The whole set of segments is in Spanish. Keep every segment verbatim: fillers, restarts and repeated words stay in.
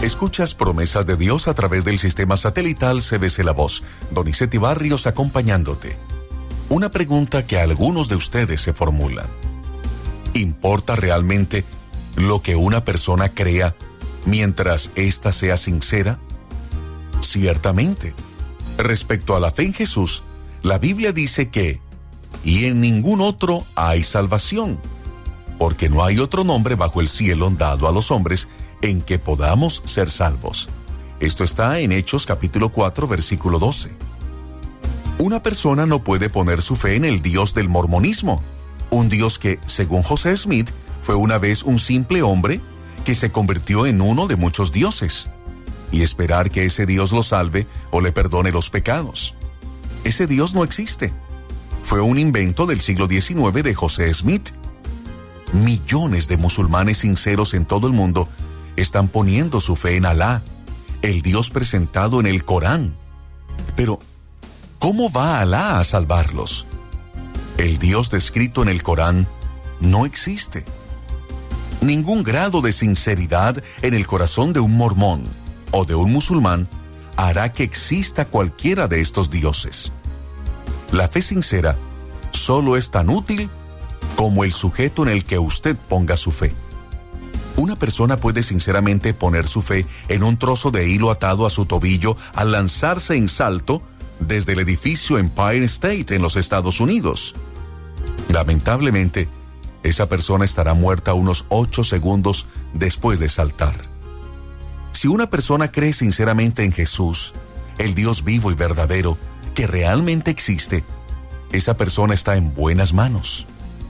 Escuchas Promesas de Dios a través del sistema satelital C B C La Voz. Donizetti Barrios acompañándote. Una pregunta que algunos de ustedes se formulan. ¿Importa realmente lo que una persona crea mientras ésta sea sincera? Ciertamente. Respecto a la fe en Jesús, la Biblia dice que y en ningún otro hay salvación, porque no hay otro nombre bajo el cielo dado a los hombres en que podamos ser salvos. Esto está en Hechos capítulo cuatro, versículo doce. Una persona no puede poner su fe en el Dios del mormonismo, un Dios que, según José Smith, fue una vez un simple hombre que se convirtió en uno de muchos dioses, y esperar que ese Dios lo salve o le perdone los pecados. Ese Dios no existe. Fue un invento del siglo diecinueve de José Smith. Millones de musulmanes sinceros en todo el mundo están poniendo su fe en Alá, el Dios presentado en el Corán. Pero, ¿cómo va Alá a salvarlos? El Dios descrito en el Corán no existe. Ningún grado de sinceridad en el corazón de un mormón o de un musulmán hará que exista cualquiera de estos dioses. La fe sincera solo es tan útil como el sujeto en el que usted ponga su fe. Una persona puede sinceramente poner su fe en un trozo de hilo atado a su tobillo al lanzarse en salto desde el edificio Empire State en los Estados Unidos. Lamentablemente, esa persona estará muerta unos ocho segundos después de saltar. Si una persona cree sinceramente en Jesús, el Dios vivo y verdadero, que realmente existe, esa persona está en buenas manos.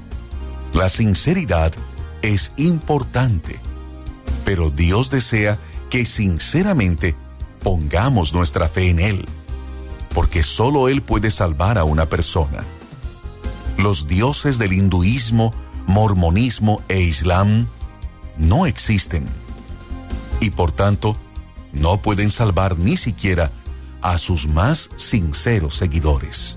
La sinceridad es importante, pero Dios desea que sinceramente pongamos nuestra fe en Él, porque solo Él puede salvar a una persona. Los dioses del hinduismo, mormonismo e islam no existen, y por tanto no pueden salvar ni siquiera a sus más sinceros seguidores.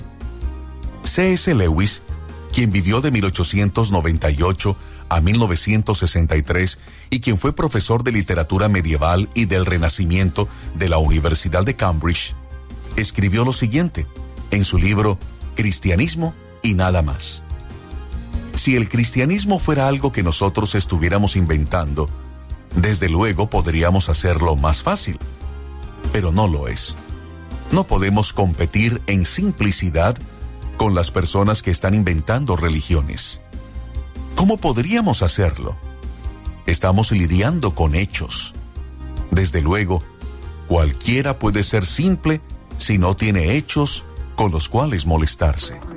C S Lewis, quien vivió de mil ochocientos noventa y ocho a mil novecientos sesenta y tres y quien fue profesor de literatura medieval y del Renacimiento de la Universidad de Cambridge, escribió lo siguiente en su libro Cristianismo y nada más. Si el cristianismo fuera algo que nosotros estuviéramos inventando, desde luego podríamos hacerlo más fácil, pero no lo es. No podemos competir en simplicidad con las personas que están inventando religiones. ¿Cómo podríamos hacerlo? Estamos lidiando con hechos. Desde luego, cualquiera puede ser simple si no tiene hechos con los cuales molestarse.